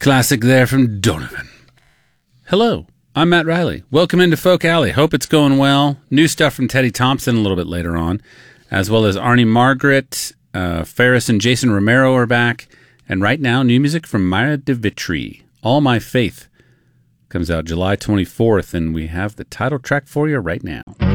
Classic there from Donovan. Hello, I'm Matt Riley. Welcome into Folk Alley. Hope it's going well. New stuff from Teddy Thompson a little bit later on, as well as Arnie Margaret, Ferris and Jason Romero are back. And right now, new music from Maya de Vitry. All My Faith comes out July 24th, and we have the title track for you right now.